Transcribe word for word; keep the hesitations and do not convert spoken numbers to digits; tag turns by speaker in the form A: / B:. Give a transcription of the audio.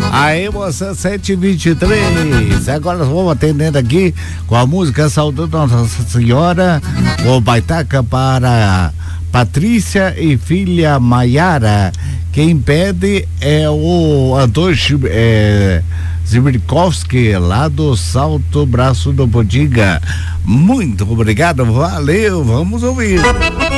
A: Aí você, sete e vinte e três. Agora vamos atendendo aqui com a música Saudando Nossa Senhora, o baitaca para Patrícia e filha Maiara. Quem pede é o Antônio é, Zibirkowski, lá do Salto Braço do Botiga. Muito obrigado, valeu, vamos ouvir.